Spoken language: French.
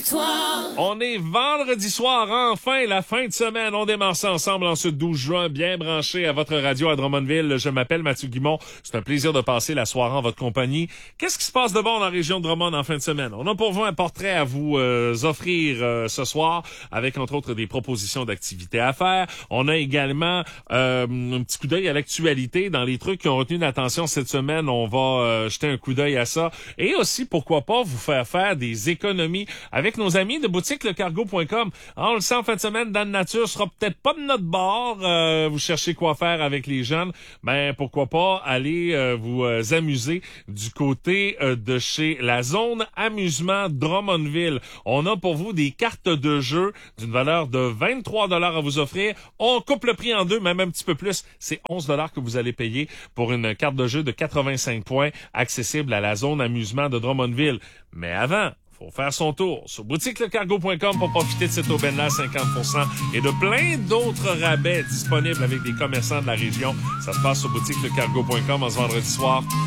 Victoire. On est vendredi soir, enfin, la fin de semaine. On démarre ça ensemble en ce 12 juin, bien branché à votre radio à Drummondville. Je m'appelle Mathieu Guimont. C'est un plaisir de passer la soirée en votre compagnie. Qu'est-ce qui se passe de bon dans la région de Drummond en fin de semaine? On a pour vous un portrait à vous offrir ce soir, avec entre autres des propositions d'activités à faire. On a également un petit coup d'œil à l'actualité dans les trucs qui ont retenu l'attention cette semaine. On va jeter un coup d'œil à ça. Et aussi, pourquoi pas, vous faire des économies avec nos amis de boutique lecargo.com. On le sait, en fin de semaine, Dan Nature sera peut-être pas de notre bord. Vous cherchez quoi faire avec les jeunes. Ben, pourquoi pas aller vous amuser du côté de chez la zone amusement Drummondville. On a pour vous des cartes de jeu d'une valeur de 23 $ à vous offrir. On coupe le prix en deux, même un petit peu plus. C'est 11 $ que vous allez payer pour une carte de jeu de 85 points accessible à la zone amusement de Drummondville. Mais avant, faut faire son tour sur boutiquelecargo.com pour profiter de cette aubaine-là à 50% et de plein d'autres rabais disponibles avec des commerçants de la région. Ça se passe sur boutiquelecargo.com en ce vendredi soir.